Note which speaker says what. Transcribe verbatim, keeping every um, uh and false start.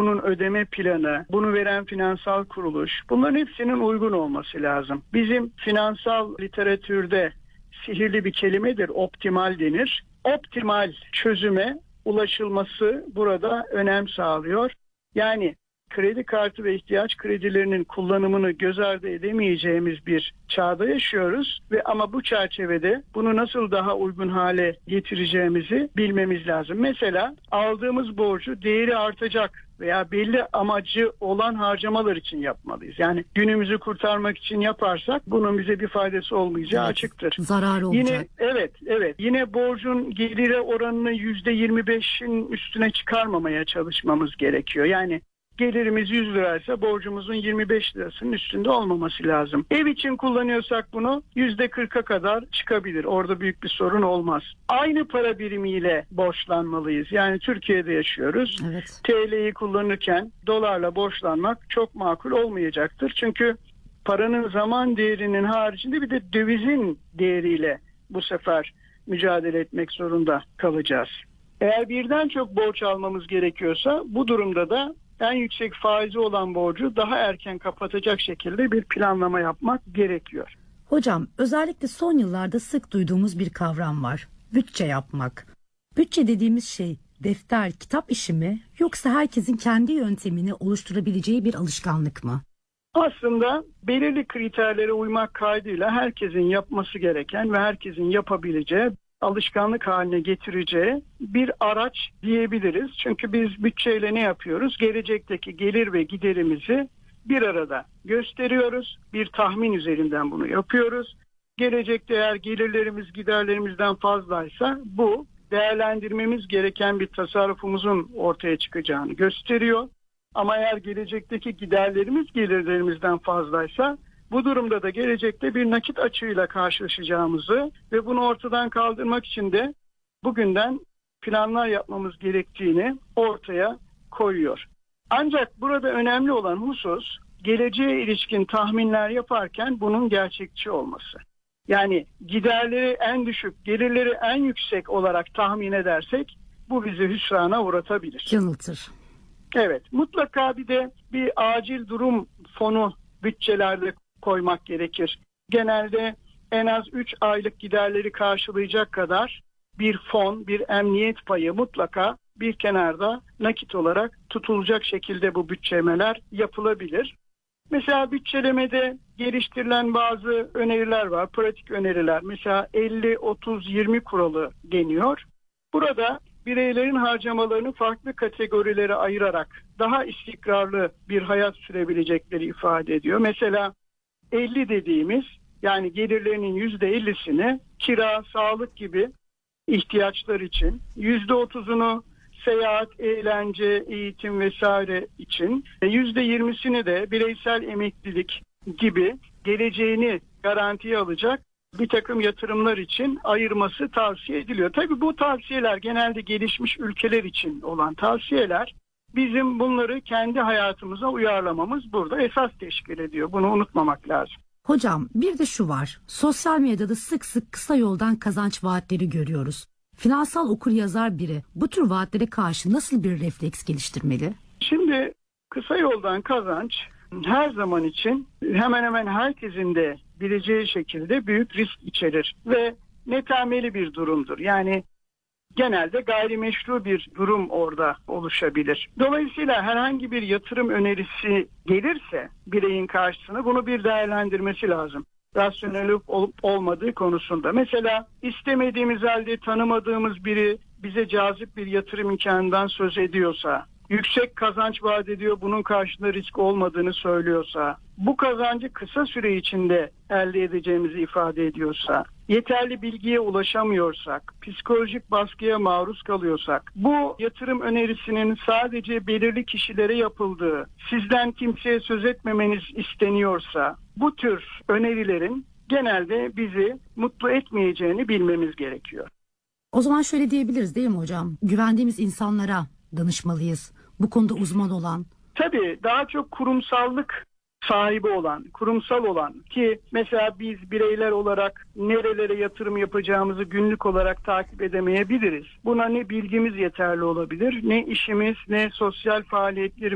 Speaker 1: bunun ödeme planı, bunu veren finansal kuruluş, bunların hepsinin uygun olması lazım. Bizim finansal literatürde sihirli bir kelimedir, optimal denir. Optimal çözüme ulaşılması burada önem sağlıyor. Yani kredi kartı ve ihtiyaç kredilerinin kullanımını göz ardı edemeyeceğimiz bir çağda yaşıyoruz ve ama bu çerçevede bunu nasıl daha uygun hale getireceğimizi bilmemiz lazım. Mesela aldığımız borcu değeri artacak veya belli amacı olan harcamalar için yapmalıyız. Yani günümüzü kurtarmak için yaparsak bunun bize bir faydası olmayacağı
Speaker 2: evet,
Speaker 1: açıktır.
Speaker 2: Zarar olacak.
Speaker 1: Yine evet, evet. Yine borcun gelire oranını yüzde yirmi beşin üstüne çıkarmamaya çalışmamız gerekiyor. Yani gelirimiz yüz liraysa borcumuzun yirmi beş lirasının üstünde olmaması lazım. Ev için kullanıyorsak bunu yüzde kırka kadar çıkabilir. Orada büyük bir sorun olmaz. Aynı para birimiyle borçlanmalıyız. Yani Türkiye'de yaşıyoruz.
Speaker 2: Evet.
Speaker 1: T L'yi kullanırken dolarla borçlanmak çok makul olmayacaktır. Çünkü paranın zaman değerinin haricinde bir de dövizin değeriyle bu sefer mücadele etmek zorunda kalacağız. Eğer birden çok borç almamız gerekiyorsa bu durumda da en yüksek faizi olan borcu daha erken kapatacak şekilde bir planlama yapmak gerekiyor.
Speaker 2: Hocam, özellikle son yıllarda sık duyduğumuz bir kavram var. Bütçe yapmak. Bütçe dediğimiz şey defter, kitap işi mi, yoksa herkesin kendi yöntemini oluşturabileceği bir alışkanlık mı?
Speaker 1: Aslında belirli kriterlere uymak kaydıyla herkesin yapması gereken ve herkesin yapabileceği, alışkanlık haline getireceği bir araç diyebiliriz. Çünkü biz bütçeyle ne yapıyoruz? Gelecekteki gelir ve giderimizi bir arada gösteriyoruz. Bir tahmin üzerinden bunu yapıyoruz. Gelecekte eğer gelirlerimiz giderlerimizden fazlaysa bu değerlendirmemiz gereken bir tasarrufumuzun ortaya çıkacağını gösteriyor. Ama eğer gelecekteki giderlerimiz gelirlerimizden fazlaysa bu durumda da gelecekte bir nakit açığıyla karşılaşacağımızı ve bunu ortadan kaldırmak için de bugünden planlar yapmamız gerektiğini ortaya koyuyor. Ancak burada önemli olan husus geleceğe ilişkin tahminler yaparken bunun gerçekçi olması. Yani giderleri en düşük, gelirleri en yüksek olarak tahmin edersek bu bizi hüsrana uğratabilir.
Speaker 2: Yanıltır.
Speaker 1: Evet, mutlaka bir de bir acil durum fonu bütçelerde koymak gerekir. Genelde en az üç aylık giderleri karşılayacak kadar bir fon, bir emniyet payı mutlaka bir kenarda nakit olarak tutulacak şekilde bu bütçelemeler yapılabilir. Mesela bütçelemede geliştirilen bazı öneriler var, pratik öneriler. Mesela elli otuz yirmi kuralı deniyor. Burada bireylerin harcamalarını farklı kategorilere ayırarak daha istikrarlı bir hayat sürebilecekleri ifade ediyor. Mesela elli dediğimiz, yani gelirlerinin yüzde ellisini kira, sağlık gibi ihtiyaçlar için, yüzde otuzunu seyahat, eğlence, eğitim vesaire için, yüzde yirmisini de bireysel emeklilik gibi geleceğini garantiye alacak bir takım yatırımlar için ayırması tavsiye ediliyor. Tabii bu tavsiyeler genelde gelişmiş ülkeler için olan tavsiyeler. Bizim bunları kendi hayatımıza uyarlamamız burada esas teşkil ediyor. Bunu unutmamak lazım.
Speaker 2: Hocam, bir de şu var. Sosyal medyada sık sık kısa yoldan kazanç vaatleri görüyoruz. Finansal okuryazar biri bu tür vaatlere karşı nasıl bir refleks geliştirmeli?
Speaker 1: Şimdi kısa yoldan kazanç her zaman için hemen hemen herkesin de bileceği şekilde büyük risk içerir ve netameli bir durumdur. Yani genelde gayrimeşru bir durum orada oluşabilir. Dolayısıyla herhangi bir yatırım önerisi gelirse bireyin karşısına bunu bir değerlendirmesi lazım. Rasyonel olup olmadığı konusunda. Mesela istemediğimiz halde tanımadığımız biri bize cazip bir yatırım imkanından söz ediyorsa, yüksek kazanç vaat ediyor, bunun karşında risk olmadığını söylüyorsa, bu kazancı kısa süre içinde elde edeceğimizi ifade ediyorsa, yeterli bilgiye ulaşamıyorsak, psikolojik baskıya maruz kalıyorsak, bu yatırım önerisinin sadece belirli kişilere yapıldığı, sizden kimseye söz etmemeniz isteniyorsa, bu tür önerilerin genelde bizi mutlu etmeyeceğini bilmemiz gerekiyor.
Speaker 2: O zaman şöyle diyebiliriz değil mi hocam? Güvendiğimiz insanlara danışmalıyız. Bu konuda uzman olan.
Speaker 1: Tabii daha çok kurumsallık sahibi olan, kurumsal olan ki mesela biz bireyler olarak nerelere yatırım yapacağımızı günlük olarak takip edemeyebiliriz. Buna ne bilgimiz yeterli olabilir, ne işimiz, ne sosyal faaliyetlerimiz